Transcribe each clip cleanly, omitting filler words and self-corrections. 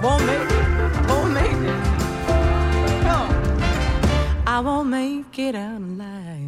Won't make it. I won't make it. No. I won't make it out alive.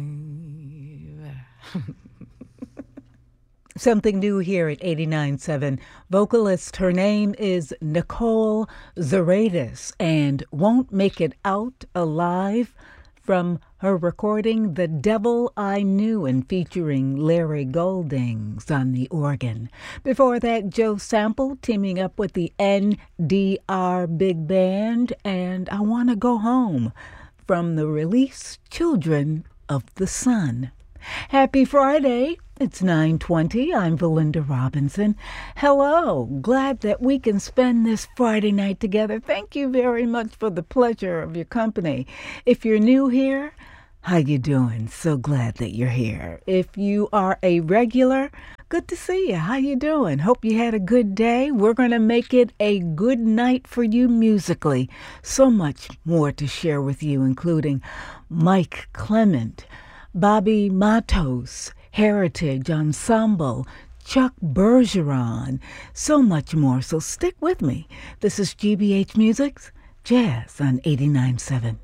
Something new here at 89.7. Vocalist, her name is Nicole Zaradis, and Won't Make It Out Alive from her recording The Devil I Knew, and featuring Larry Goldings on the organ. Before that, Joe Sample teaming up with the NDR Big Band, and I Want to Go Home from the release Children of the Sun. Happy Friday. It's 9:20. I'm Belinda Robinson. Hello. Glad that we can spend this Friday night together. Thank you very much for the pleasure of your company. If you're new here, how you doing? So glad that you're here. If you are a regular, good to see you. How you doing? Hope you had a good day. We're going to make it a good night for you musically. So much more to share with you, including Mike Clement, Bobby Matos, Heritage Ensemble, Chuck Bergeron, so much more. So stick with me. This is GBH Music's Jazz on 89.7.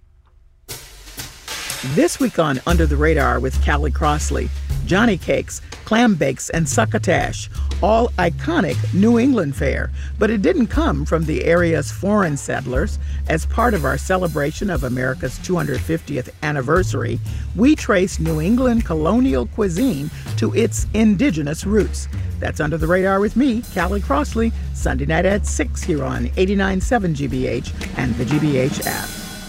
This week on Under the Radar with Callie Crossley, Johnny Cakes, Clam Bakes, and Succotash, all iconic New England fare, but it didn't come from the area's foreign settlers. As part of our celebration of America's 250th anniversary, we trace New England colonial cuisine to its indigenous roots. That's Under the Radar with me, Callie Crossley, Sunday night at 6 here on 89.7 GBH and the GBH app.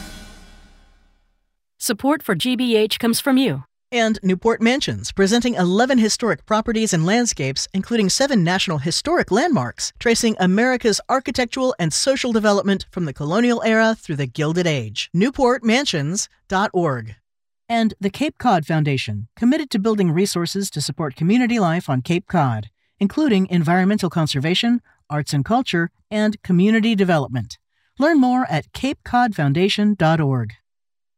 Support for GBH comes from you. And Newport Mansions, presenting 11 historic properties and landscapes, including 7 National Historic Landmarks, tracing America's architectural and social development from the colonial era through the Gilded Age. NewportMansions.org. And the Cape Cod Foundation, committed to building resources to support community life on Cape Cod, including environmental conservation, arts and culture, and community development. Learn more at CapeCodFoundation.org.